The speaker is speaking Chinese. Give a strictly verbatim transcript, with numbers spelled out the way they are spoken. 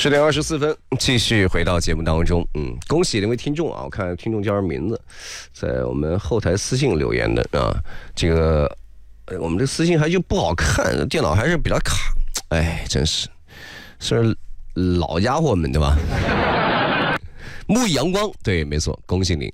十点二十四分，继续回到节目当中。嗯，恭喜那位听众啊！我看听众叫什么名字，在我们后台私信留言的啊。这个，呃，我们这私信还就不好看，电脑还是比较卡。哎，真是，是老家伙们对吧？沐阳光，对，没错，恭喜你。